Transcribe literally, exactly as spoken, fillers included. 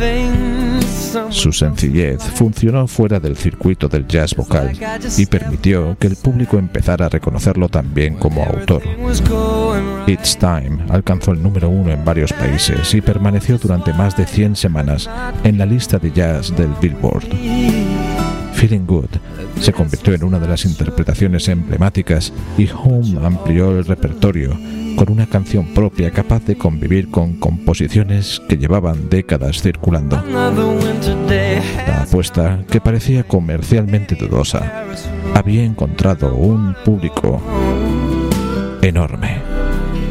Su sencillez funcionó fuera del circuito del jazz vocal y permitió que el público empezara a reconocerlo también como autor. It's Time alcanzó el número uno en varios países y permaneció durante más de cien semanas en la lista de jazz del Billboard. Feeling Good se convirtió en una de las interpretaciones emblemáticas y Home amplió el repertorio con una canción propia capaz de convivir con composiciones que llevaban décadas circulando. La apuesta, que parecía comercialmente dudosa, había encontrado un público enorme.